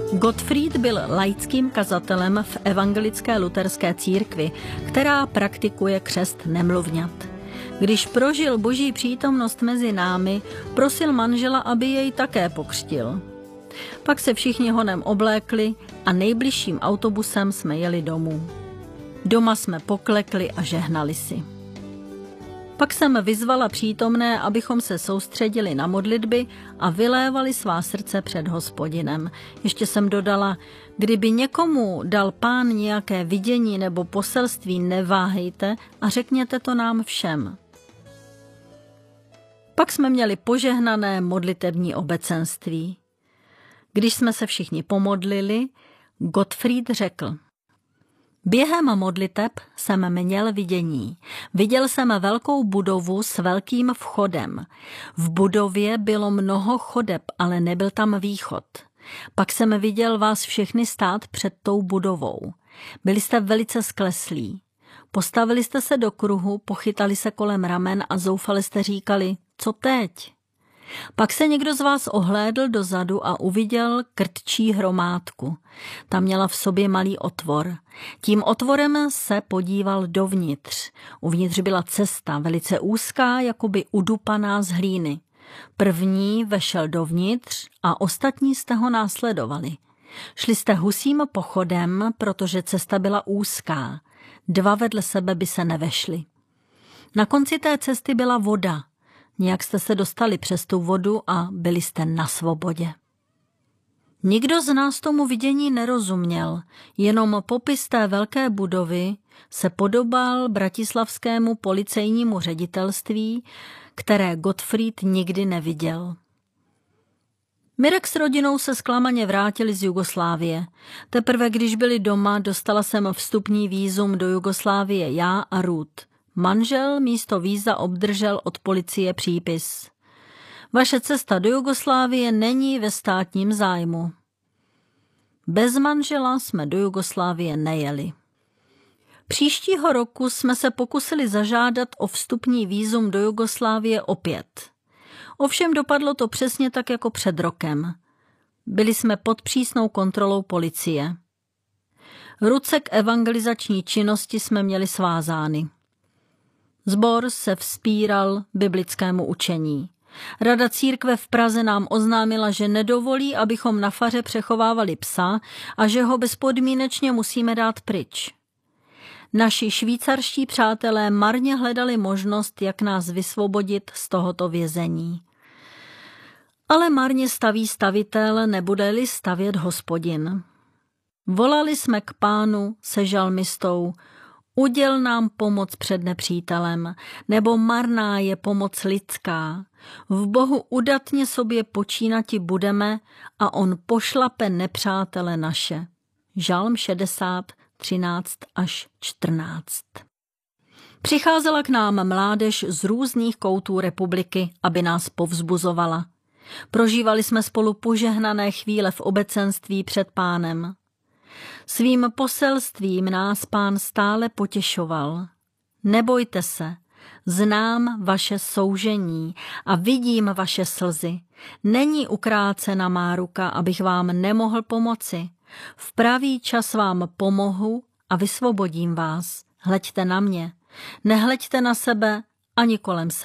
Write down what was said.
Gottfried byl laickým kazatelem v evangelické luterské církvi, která praktikuje křest nemluvňat. Když prožil Boží přítomnost mezi námi, prosil manžela, aby jej také pokřtil. Pak se všichni honem oblékli a nejbližším autobusem jsme jeli domů. Doma jsme poklekli a žehnali si. Pak jsem vyzvala přítomné, abychom se soustředili na modlitby a vylévali svá srdce před Hospodinem. Ještě jsem dodala, kdyby někomu dal Pán nějaké vidění nebo poselství, neváhejte a řekněte to nám všem. Pak jsme měli požehnané modlitební obecenství. Když jsme se všichni pomodlili, Gottfried řekl: Během modliteb jsem měl vidění. Viděl jsem velkou budovu s velkým vchodem. V budově bylo mnoho chodeb, ale nebyl tam východ. Pak jsem viděl vás všechny stát před tou budovou. Byli jste velice skleslí. Postavili jste se do kruhu, pochytali se kolem ramen a zoufale jste říkali: co teď? Pak se někdo z vás ohlédl dozadu a uviděl krtčí hromádku. Ta měla v sobě malý otvor. Tím otvorem se podíval dovnitř. Uvnitř byla cesta, velice úzká, jakoby udupaná z hlíny. První vešel dovnitř a ostatní jste ho následovali. Šli jste husím pochodem, protože cesta byla úzká. Dva vedle sebe by se nevešli. Na konci té cesty byla voda. Nějak jste se dostali přes tu vodu a byli jste na svobodě. Nikdo z nás tomu vidění nerozuměl, jenom popis té velké budovy se podobal bratislavskému policejnímu ředitelství, které Gottfried nikdy neviděl. Mirek s rodinou se zklamaně vrátili z Jugoslávie. Teprve když byli doma, dostala jsem vstupní vízum do Jugoslávie já a Ruth. Manžel místo víza obdržel od policie přípis: Vaše cesta do Jugoslávie není ve státním zájmu. Bez manžela jsme do Jugoslávie nejeli. Příštího roku jsme se pokusili zažádat o vstupní vízum do Jugoslávie opět. Ovšem dopadlo to přesně tak jako před rokem. Byli jsme pod přísnou kontrolou policie. Ruce k evangelizační činnosti jsme měli svázány. Sbor se vzpíral biblickému učení. Rada církve v Praze nám oznámila, že nedovolí, abychom na faře přechovávali psa a že ho bezpodmínečně musíme dát pryč. Naši švýcarští přátelé marně hledali možnost, jak nás vysvobodit z tohoto vězení. Ale marně staví stavitel, nebude-li stavět Hospodin. Volali jsme k Pánu se žalmistou: Uděl nám pomoc před nepřítelem, nebo marná je pomoc lidská. V Bohu udatně sobě počínati budeme a on pošlape nepřátele naše. Žalm 60, 13 až 14. Přicházela k nám mládež z různých koutů republiky, aby nás povzbuzovala. Prožívali jsme spolu požehnané chvíle v obecenství před Pánem. Svým poselstvím nás Pán stále potěšoval. Nebojte se, znám vaše soužení a vidím vaše slzy. Není ukrácena má ruka, abych vám nemohl pomoci. V pravý čas vám pomohu a vysvobodím vás. Hleďte na mě, nehleďte na sebe ani kolem sebe.